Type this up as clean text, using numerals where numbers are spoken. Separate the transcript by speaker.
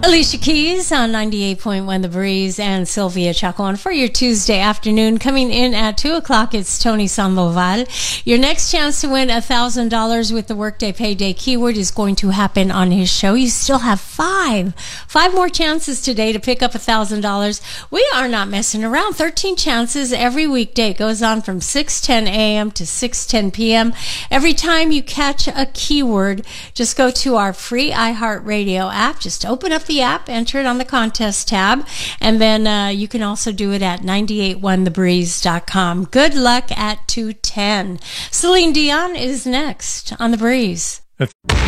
Speaker 1: Alicia Keys on 98.1 The Breeze and Sylvia Chacon for your Tuesday afternoon. Coming in at 2 o'clock, it's Tony Sandoval. Your next chance to win $1,000 with the Workday Payday keyword is going to happen on his show. You still have five more chances today to pick up $1,000. We are not messing around. 13 chances every weekday. It goes on from 6:10 a.m. to 6:10 p.m. Every time you catch a keyword, just go to our free iHeartRadio app. Just open up the app, enter it on the contest tab, and then you can also do it at 981thebreeze.com. Good luck at 2:10. Celine Dion is next on The Breeze.